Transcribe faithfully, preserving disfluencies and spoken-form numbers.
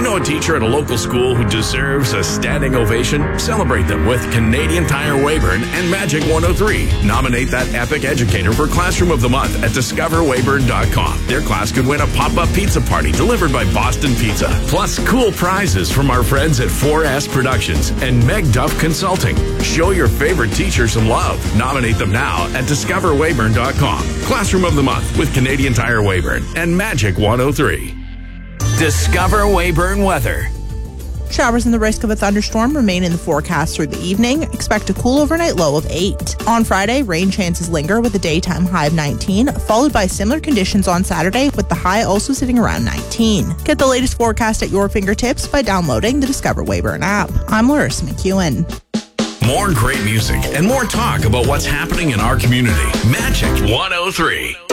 you know a teacher at a local school who deserves a standing ovation? Celebrate them with Canadian Tire Weyburn and Magic one oh three. Nominate that epic educator for Classroom of the Month at discover weyburn dot com. Their class could win a pop-up pizza party delivered by Boston Pizza. Plus cool prizes from our friends at four S Productions and Meg Duff Consulting. Show your favorite teacher some love. Nominate them now at discover weyburn dot com. Classroom of the Month with Canadian Tire Weyburn and Magic one oh three. Discover Weyburn weather. Showers and the risk of a thunderstorm remain in the forecast through the evening. Expect a cool overnight low of eight. On Friday, rain chances linger with a daytime high of nineteen, followed by similar conditions on Saturday with the high also sitting around nineteen. Get the latest forecast at your fingertips by downloading the Discover Weyburn app. I'm Larissa McEwen. More great music and more talk about what's happening in our community. Magic one oh three.